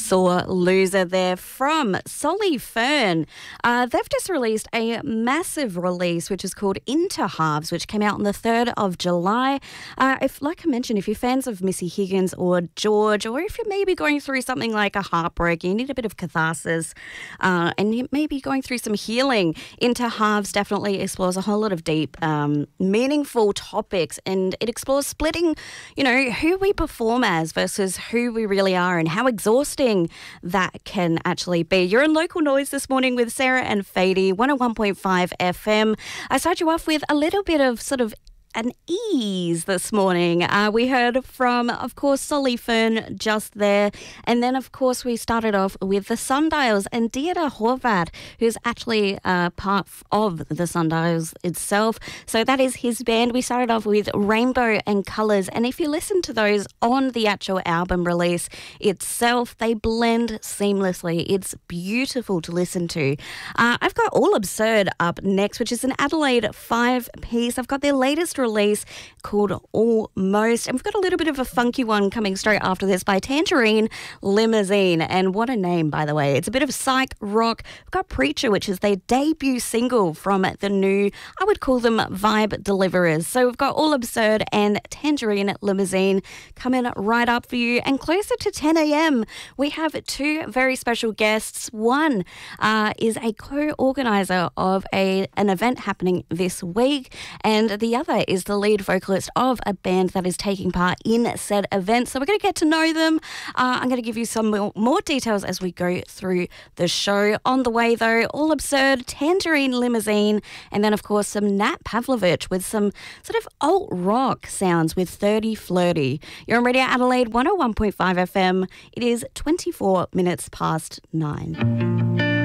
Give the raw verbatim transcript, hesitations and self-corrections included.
Sore Loser there from Solly Fern. Uh, they've just released a massive release which is called Into Halves, which came out on the third of July. Uh, if, like I mentioned, if you're fans of Missy Higgins or George, or if you're maybe going through something like a heartbreak, you need a bit of catharsis, uh, and you may be going through some healing, Into Halves definitely explores a whole lot of deep, um, meaningful topics, and it explores splitting, you know, who we perform as versus who we really are and how exhausting that can actually be. You're in Local Noise this morning with Sarah and Fady, one oh one point five F M. I start you off with a little bit of sort of an ease this morning. Uh, we heard from, of course, Solly Fern just there. And then, of course, we started off with the Sundials and Deirdre Horvath, who's actually uh, part of the Sundials itself. So that is his band. We started off with Rainbow and Colours. And if you listen to those on the actual album release itself, they blend seamlessly. It's beautiful to listen to. Uh, I've got All Absurd up next, which is an Adelaide five-piece. I've got their latest release called Almost, and we've got a little bit of a funky one coming straight after this by Tangerine Limousine, and what a name, by the way. It's a bit of psych rock. We've got Preacher, which is their debut single from the new, I would call them vibe deliverers. So we've got All Absurd and Tangerine Limousine coming right up for you, and closer to ten a.m. we have two very special guests. One uh, is a co-organizer of a an event happening this week, and the other is the lead vocalist of a band that is taking part in said event. So we're going to get to know them. Uh, I'm going to give you some more, more details as we go through the show. On the way, though, All Absurd, Tangerine Limousine, and then, of course, some Nat Pavlovich with some sort of alt rock sounds with thirty Flirty. You're on Radio Adelaide, one oh one point five F M. It is twenty-four minutes past nine.